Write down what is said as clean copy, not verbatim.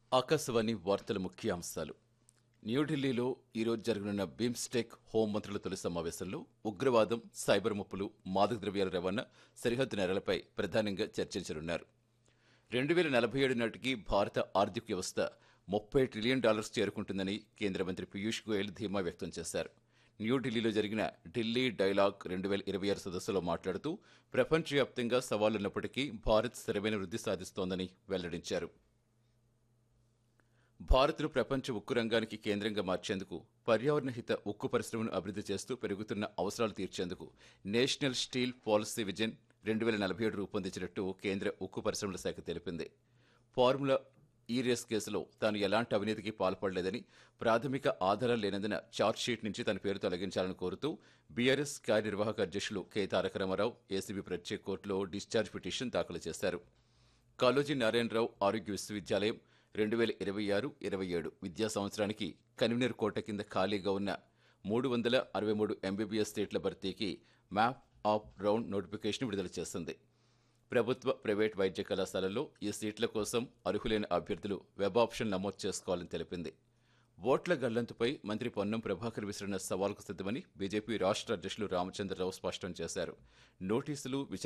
ఆకాశవాణి వార్తల ముఖ్యాంశాలు. న్యూఢిల్లీలో ఈరోజు జరగనున్న బిమ్స్టెక్ హోంమంత్రుల తొలి సమావేశంలో ఉగ్రవాదం, సైబర్ ముప్పులు, మాదక ద్రవ్యాల రవాణా, సరిహద్దు నేరాలపై ప్రధానంగా చర్చించనున్నారు. 2047 నాటికి భారత ఆర్థిక వ్యవస్థ $30 ట్రిలియన్ చేరుకుంటుందని కేంద్ర మంత్రి పీయూష్ గోయల్ ధీమా వ్యక్తం చేశారు. న్యూఢిల్లీలో జరిగిన ఢిల్లీ డైలాగ్ 2026 సదస్సులో మాట్లాడుతూ ప్రపంచవ్యాప్తంగా సవాళ్లున్నప్పటికీ భారత్ స్థిరమైన వృద్ధి సాధిస్తోందని వెల్లడించారు. భారత్ను ప్రపంచ ఉక్కు రంగానికి కేంద్రంగా మార్చేందుకు, పర్యావరణ హిత ఉక్కు పరిశ్రమను అభివృద్ధి చేస్తూ పెరుగుతున్న అవసరాలు తీర్చేందుకు నేషనల్ స్టీల్ పాలసీ విజన్ 2047 రూపొందించినట్టు కేంద్ర ఉక్కు పరిశ్రమల శాఖ తెలిపింది. ఫార్ములా ఈ రేస్ కేసులో తాను ఎలాంటి అవినీతికి పాల్పడలేదని, ప్రాథమిక ఆధారాలు లేనందున ఛార్జ్షీట్ నుంచి తన పేరు తొలగించాలని కోరుతూ బీఆర్ఎస్ కార్యనిర్వాహక అధ్యక్షులు కె తారక రామారావు ఏసీబీ ప్రత్యేక కోర్టులో డిశ్చార్జ్ పిటిషన్ దాఖలు చేశారు. కాళోజీ నారాయణరావు ఆరోగ్య విశ్వవిద్యాలయం 2026-27 విద్యా సంవత్సరానికి కన్వీనర్ కోట కింద ఖాళీగా ఉన్న 363 ఎంబీబీఎస్ సీట్ల భర్తీకి మ్యాప్ ఆఫ్ రౌండ్ నోటిఫికేషన్ విడుదల చేసింది. ప్రభుత్వ, ప్రైవేట్ వైద్య కళాశాలల్లో ఈ సీట్ల కోసం అర్హులైన అభ్యర్థులు వెబ్ ఆప్షన్ నమోదు చేసుకోవాలని తెలిపింది. ఓట్ల గల్లంతుపై మంత్రి పొన్నం ప్రభాకర్ విసిరిన సవాల్కు సిద్ధమని బీజేపీ రాష్ట్ర అధ్యక్షులు రామచంద్రరావు స్పష్టం చేశారు. నోటీసులు